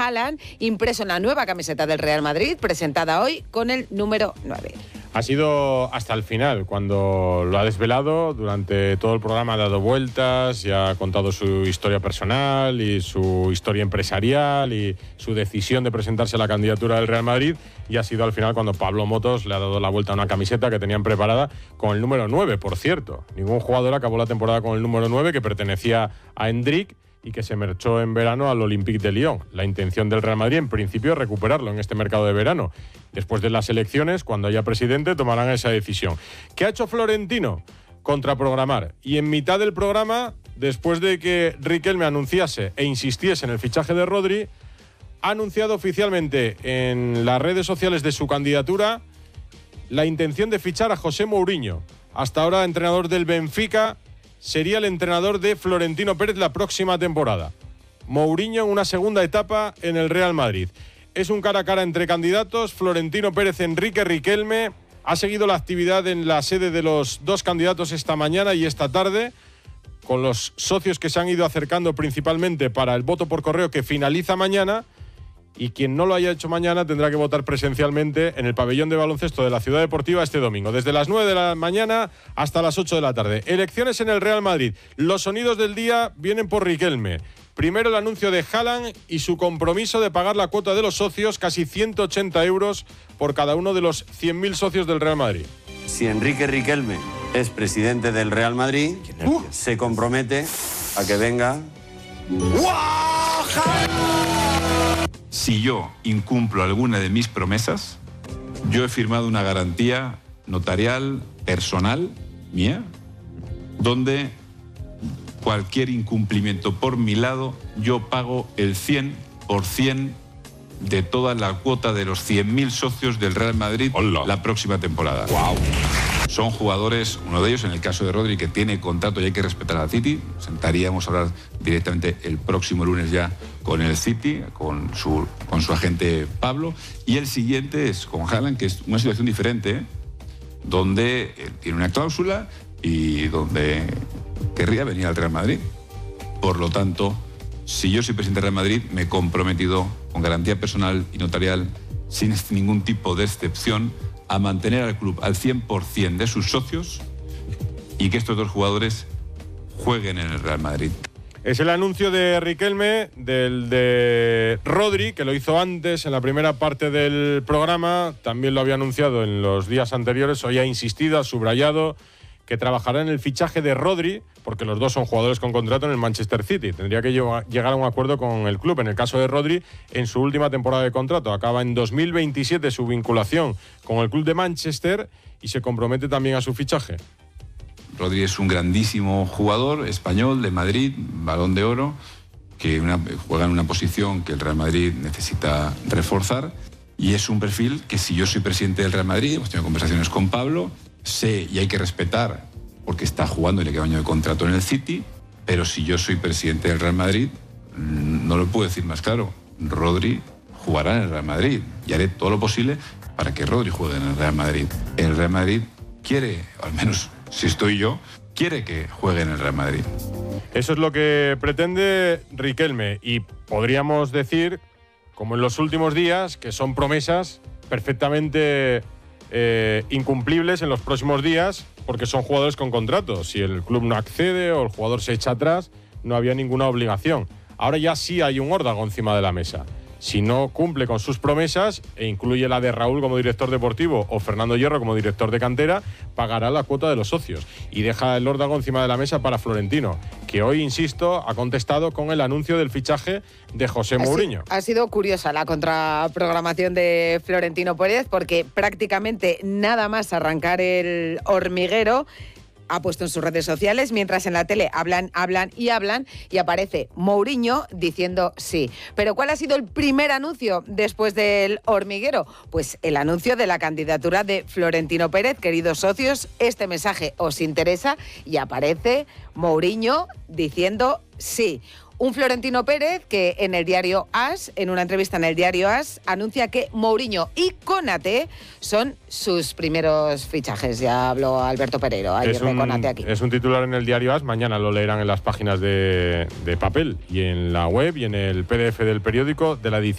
Haaland, impreso en la nueva camiseta del Real Madrid, presentada hoy con el número 9. Ha sido hasta el final, cuando lo ha desvelado. Durante todo el programa ha dado vueltas y ha contado su historia personal y su historia empresarial y su decisión de presentarse a la candidatura del Real Madrid. Y ha sido al final cuando Pablo Motos le ha dado la vuelta a una camiseta que tenían preparada con el número 9, por cierto. Ningún jugador acabó la temporada con el número 9, que pertenecía a Endrick y que se marchó en verano al Olympique de Lyon. La intención del Real Madrid, en principio, es recuperarlo en este mercado de verano. Después de las elecciones, cuando haya presidente, tomarán esa decisión. ¿Qué ha hecho Florentino? Contraprogramar. Y en mitad del programa, después de que Riquelme anunciase e insistiese en el fichaje de Rodri, ha anunciado oficialmente en las redes sociales de su candidatura la intención de fichar a José Mourinho. Hasta ahora entrenador del Benfica, sería el entrenador de Florentino Pérez la próxima temporada. Mourinho en una segunda etapa en el Real Madrid. Es un cara a cara entre candidatos. Florentino Pérez, Enrique Riquelme. Ha seguido la actividad en la sede de los dos candidatos esta mañana y esta tarde, con los socios que se han ido acercando principalmente para el voto por correo, que finaliza mañana. Y quien no lo haya hecho mañana tendrá que votar presencialmente en el pabellón de baloncesto de la Ciudad Deportiva este domingo, desde las 9 de la mañana hasta las 8 de la tarde. Elecciones en el Real Madrid. Los sonidos del día vienen por Riquelme. Primero el anuncio de Haaland y su compromiso de pagar la cuota de los socios, casi 180 euros por cada uno de los 100.000 socios del Real Madrid. Si Enrique Riquelme es presidente del Real Madrid, se compromete a que venga... Si yo incumplo alguna de mis promesas, yo he firmado una garantía notarial personal mía, donde cualquier incumplimiento por mi lado, yo pago el 100% de toda la cuota de los 100.000 socios del Real Madrid. ¡Hola! La próxima temporada. ¡Wow! Son jugadores, uno de ellos, en el caso de Rodri, que tiene contrato y hay que respetar al City. Sentaríamos a hablar directamente el próximo lunes ya con el City, con su agente Pablo. Y el siguiente es con Haaland, que es una situación diferente, donde tiene una cláusula y donde querría venir al Real Madrid. Por lo tanto, si yo soy presidente del Real Madrid, me he comprometido con garantía personal y notarial, sin ningún tipo de excepción, a mantener al club al 100% de sus socios y que estos dos jugadores jueguen en el Real Madrid. Es el anuncio de Riquelme, del de Rodri, que lo hizo antes en la primera parte del programa. También lo había anunciado en los días anteriores. Hoy ha insistido, ha subrayado que trabajará en el fichaje de Rodri, porque los dos son jugadores con contrato en el Manchester City. Tendría que llegar a un acuerdo con el club. En el caso de Rodri, en su última temporada de contrato, acaba en 2027 su vinculación con el club de Manchester y se compromete también a su fichaje. Rodri es un grandísimo jugador español de Madrid, Balón de Oro, que juega en una posición que el Real Madrid necesita reforzar, y es un perfil que, si yo soy presidente del Real Madrid, hemos tenido conversaciones con Pablo, sé y hay que respetar porque está jugando y le queda un año de contrato en el City, pero si yo soy presidente del Real Madrid, no lo puedo decir más claro, Rodri jugará en el Real Madrid y haré todo lo posible para que Rodri juegue en el Real Madrid. El Real Madrid quiere, o al menos si estoy yo, quiere que juegue en el Real Madrid. Eso es lo que pretende Riquelme, y podríamos decir, como en los últimos días, que son promesas perfectamente incumplibles en los próximos días, porque son jugadores con contrato. Si el club no accede o el jugador se echa atrás, no había ninguna obligación. Ahora ya sí hay un órdago encima de la mesa. Si no cumple con sus promesas, e incluye la de Raúl como director deportivo o Fernando Hierro como director de cantera, pagará la cuota de los socios. Y deja el órdago encima de la mesa para Florentino, que hoy, insisto, ha contestado con el anuncio del fichaje de José Mourinho. Ha sido curiosa la contraprogramación de Florentino Pérez, porque prácticamente nada más arrancar el hormiguero, ha puesto en sus redes sociales, mientras en la tele hablan y aparece Mourinho diciendo sí. Pero ¿cuál ha sido el primer anuncio después del hormiguero? Pues el anuncio de la candidatura de Florentino Pérez. Queridos socios, este mensaje os interesa, y aparece Mourinho diciendo sí. Un Florentino Pérez que en el diario AS, en una entrevista en el diario AS, anuncia que Mourinho y Konaté son sus primeros fichajes. Ya habló Alberto Pereiro ayer de Konaté aquí. Es un titular en el diario AS, mañana lo leerán en las páginas de papel y en la web y en el PDF del periódico de la edición